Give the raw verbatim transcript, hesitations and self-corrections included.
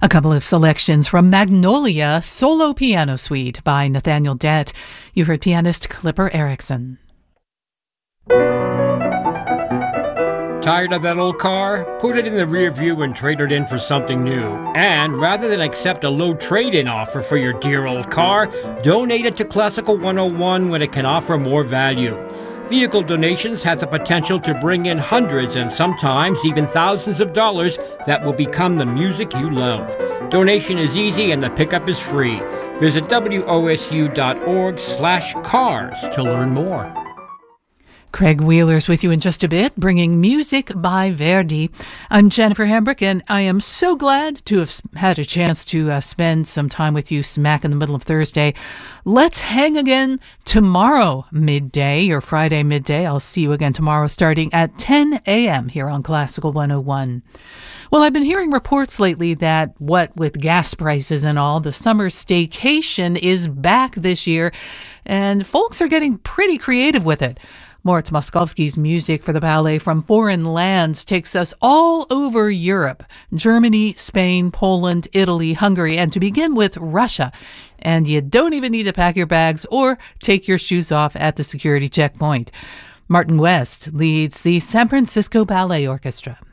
A couple of selections from Magnolia Solo Piano Suite by Nathaniel Dett. You heard pianist Clipper Erickson. Tired of that old car? Put it in the rear view and trade it in for something new. And rather than accept a low trade-in offer for your dear old car, donate it to Classical one oh one when it can offer more value. Vehicle donations have the potential to bring in hundreds and sometimes even thousands of dollars that will become the music you love. Donation is easy and the pickup is free. Visit W O S U dot org slash cars to learn more. Craig Wheeler's with you in just a bit, bringing music by Verdi. I'm Jennifer Hambrick, and I am so glad to have had a chance to uh, spend some time with you smack in the middle of Thursday. Let's hang again tomorrow midday, or Friday midday. I'll see you again tomorrow starting at ten a.m. here on Classical one oh one. Well, I've been hearing reports lately that, what with gas prices and all, the summer staycation is back this year, and folks are getting pretty creative with it. Moritz Moskowski's music for the ballet from foreign lands takes us all over Europe, Germany, Spain, Poland, Italy, Hungary, and to begin with, Russia. And you don't even need to pack your bags or take your shoes off at the security checkpoint. Martin West leads the San Francisco Ballet Orchestra.